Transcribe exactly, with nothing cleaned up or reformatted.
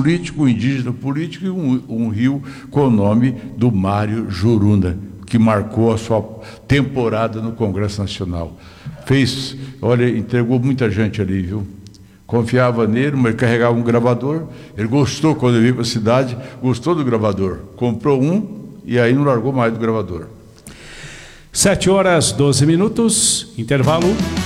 político, um indígena político e um, um rio com o nome do Mário Juruna, que marcou a sua temporada no Congresso Nacional. Fez, olha, entregou muita gente ali, viu? Confiava nele, mas ele carregava um gravador, ele gostou quando ele veio para a cidade, gostou do gravador, comprou um e aí não largou mais do gravador. Sete horas, doze minutos, intervalo.